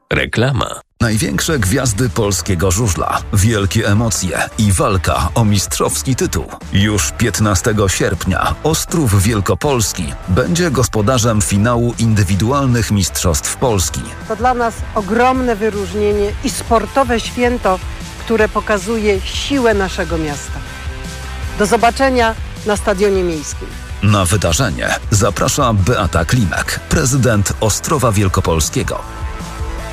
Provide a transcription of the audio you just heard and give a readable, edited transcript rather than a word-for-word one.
Reklama. Największe gwiazdy polskiego żużla, wielkie emocje i walka o mistrzowski tytuł. Już 15 sierpnia Ostrów Wielkopolski będzie gospodarzem finału indywidualnych Mistrzostw Polski. To dla nas ogromne wyróżnienie i sportowe święto, które pokazuje siłę naszego miasta. Do zobaczenia na Stadionie Miejskim. Na wydarzenie zaprasza Beata Klimek, prezydent Ostrowa Wielkopolskiego.